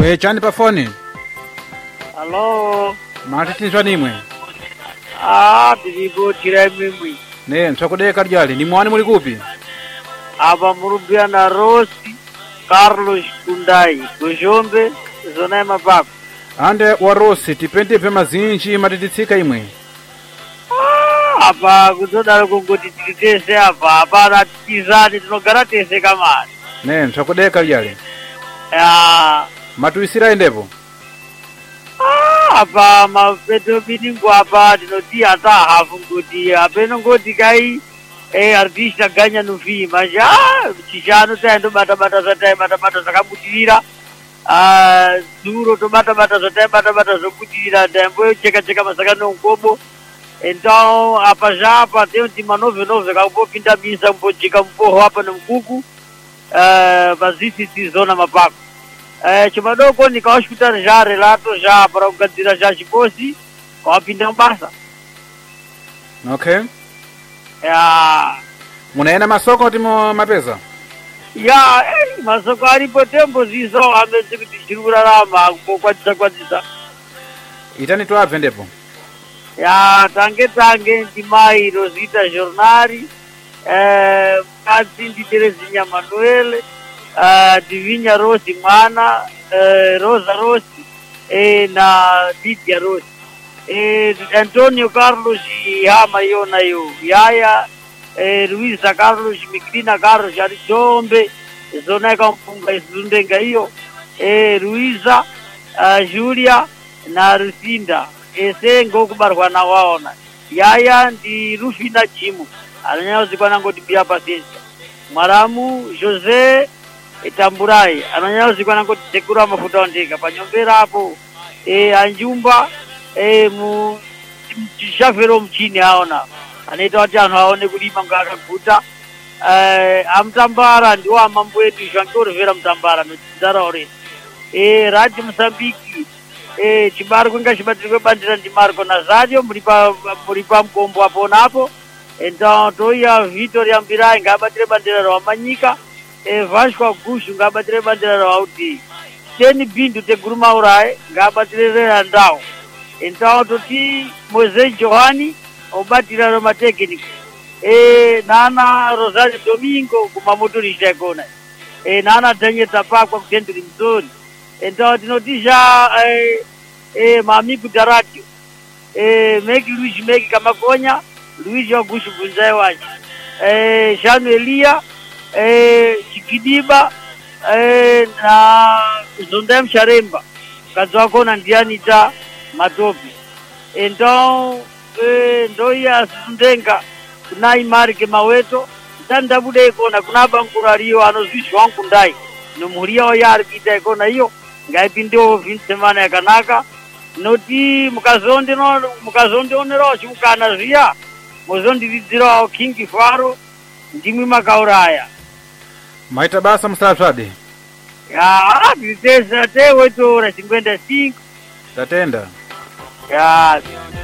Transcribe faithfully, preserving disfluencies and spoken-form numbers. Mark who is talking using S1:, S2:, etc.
S1: Mwe chani pa phone?
S2: Hello.
S1: Matitizwa nimwe.
S2: Ah, tilipo chira mimi.
S1: Ne, nsokudeka lyali. Ni mwani muli kupi?
S2: Apa murubia na Rosi Carlos Kundai. Kujombe zona ya Mapako.
S1: Ande wa Rosi tipende pe mazinji matititsika imwe.
S2: Ah, apa kuzoda kungoti tikitese apa. Apa natizani tinogara tese kamani.
S1: Ne, nsokudeka lyali.
S2: Ya.
S1: Matuisira endepo?
S2: Ah, apa mapeto biningu apa tinoti ata hafu ngoti. Apeno ngoti kai eh artista ganya nufi. Maja, chishano taendo bata-bata zatai bata-bata zakabutirira. Ah, duro to bata-bata zatai bata-bata zobutirira. Tempo cheka-cheka masakano nkobo. Então, apa já apa tem um time novo novo que vou pintar misa um pouco de campo hapa no Mkuku. Eh, bazisi si zona Mapako. Eh, chimadoko nika hospital já relato já para o candidato já chiposi kwa pinda mbasa.
S1: Okay.
S2: Ya.
S1: Munaenda masoko timo mapesa?
S2: Ya, eh, masoko alipo tempo zizo ameze kutichirura rama kwa kwa kwa.
S1: Itani tuape ndepo?
S2: Ya, tange tange ndimai Rosita Jornari, eh, Katindi Terezinha Manuele, eh, Divinha Rossi Mana, eh, Rosa Rossi, eh, na Lidia Rossi. Eh, Antonio Carlos Hama Yona Yo, Yaya, eh, Luisa Carlos, Migrina Carlos, Arichombe, Zona Kampunga Isundenga iyo, eh, Luisa, uh, Julia, na Rusinda. Ese ngokubarwa na waona. Yaya ndi Rufina Jimu. Ananyao zikwana ngoti bia pasensa. Maramu Jose Etamburai. Ananyao zikwana ngoti sekura mafuta ondeka. Panyombera hapo. E, Anjumba. E, mu chishafero mchini haona. Anaita wati anu haone kulima mkaka kuta. E, amtambara ndiwa mambo yetu. Shankoro vera mtambara. Nutizara ore. E, Raji Msambiki. Eh, chibaru kunga chibatirwe bandira ndi Marco Nazario mulipa mulipa mkombo hapo napo. Então toya Vitória Mbirai ngabatire bandira ro Manyika, eh Vasco Augusto ngabatire bandira ro Auti. Teni bindu te Guruma Urai ngabatire re ndao. Então toti Moisés Johani obatira ro matekniko. Eh Nana Rosario Domingo kumamotorista kona. Eh Nana Daniel Tapakwa kutendo limzoni. Então tinotisha eh eh mamiku daratio eh Meki Luis Meki Kamakonya Luis Augusto Bunzai waje eh Shanu Elia eh Chikidiba eh na Zondem Sharemba kazwako na ndiani ta Matopi. Então eh ndoya Sundenga kuna imari ke maweto tanda bude kona kuna bankurario anozishwa nkundai no muria oyar kita kona hiyo ngaipindio fin semana yakanaka noti mukazondi no mukazondi onero chimukana zia mozondi vidziro King Faro ndimwe makauraya
S1: Maita basa msafadi.
S2: ya vitesa te wetu ra cinquenta e cinco
S1: Tatenda.
S2: ya